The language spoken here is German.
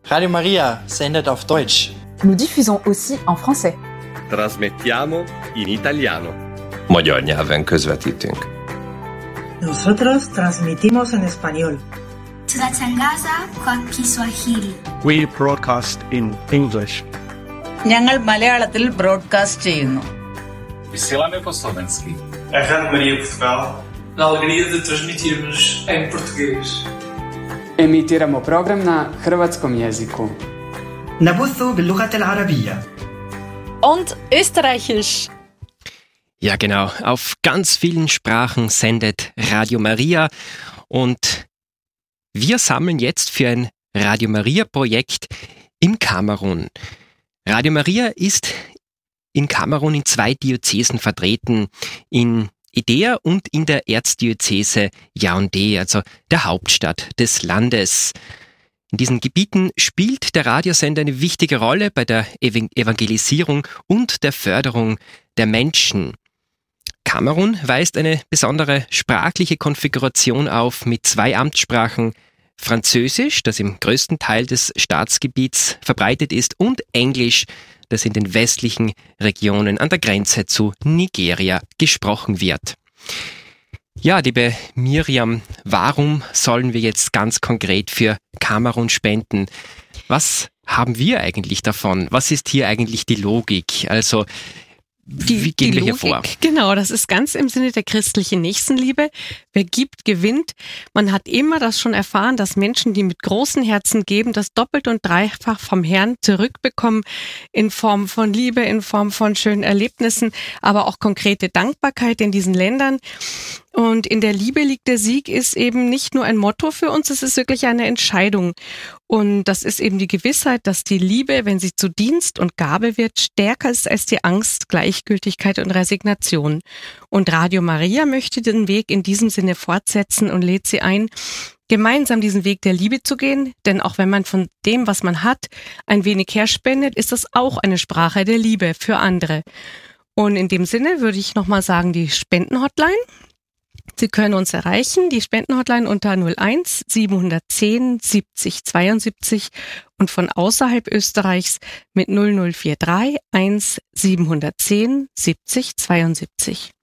Radio Maria sendet auf Deutsch. Nous diffusons aussi en français. Trasmettiamo in italiano. Magyar nyelven közvetítünk. Nosotros transmitimos en español. Tunatangaza kwa Kiswahili. We broadcast in English. ഞങ്ങൾ മലയാളത്തിൽ ബ്രോഡ്കാസ്റ്റ് ചെയ്യുന്നു. Vysíláme po slovensky. A Rádio Maria Portugal. Na alegria de transmitirmos em português. Emitiramo program na hrvatskom jeziku. نبث باللغة العربية. Und Österreichisch. Ja, genau. Auf ganz vielen Sprachen sendet Radio Maria und wir sammeln jetzt für ein Radio Maria-Projekt im Kamerun. Radio Maria ist in Kamerun in 2 Diözesen vertreten, in Idea und in der Erzdiözese Yaoundé, also der Hauptstadt des Landes. In diesen Gebieten spielt der Radiosender eine wichtige Rolle bei der Evangelisierung und der Förderung der Menschen. Kamerun weist eine besondere sprachliche Konfiguration auf mit 2 Amtssprachen, Französisch, das im größten Teil des Staatsgebiets verbreitet ist, und Englisch, das in den westlichen Regionen an der Grenze zu Nigeria gesprochen wird. Ja, liebe Miriam, warum sollen wir jetzt ganz konkret für Kamerun spenden? Was haben wir eigentlich davon? Was ist hier eigentlich die Logik? Also, wie gehen wir hier vor? Genau, das ist ganz im Sinne der christlichen Nächstenliebe. Wer gibt, gewinnt. Man hat immer das schon erfahren, dass Menschen, die mit großen Herzen geben, das doppelt und dreifach vom Herrn zurückbekommen, in Form von Liebe, in Form von schönen Erlebnissen, aber auch konkrete Dankbarkeit in diesen Ländern. Und in der Liebe liegt der Sieg ist eben nicht nur ein Motto für uns, es ist wirklich eine Entscheidung. Und das ist eben die Gewissheit, dass die Liebe, wenn sie zu Dienst und Gabe wird, stärker ist als die Angst, Gleichgültigkeit und Resignation. Und Radio Maria möchte den Weg in diesem Sinne fortsetzen und lädt sie ein, gemeinsam diesen Weg der Liebe zu gehen. Denn auch wenn man von dem, was man hat, ein wenig herspendet, ist das auch eine Sprache der Liebe für andere. Und in dem Sinne würde ich nochmal sagen, die Spendenhotline. Sie können uns erreichen, die Spendenhotline unter 01 710 70 72 und von außerhalb Österreichs mit 0043 1 710 70 72.